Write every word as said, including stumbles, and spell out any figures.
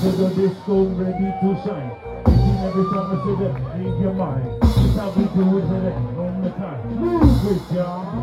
to the disco, ready to shine. Eating every time I say that, leave your mind. This how we do it, say that on the time. Move with y'all.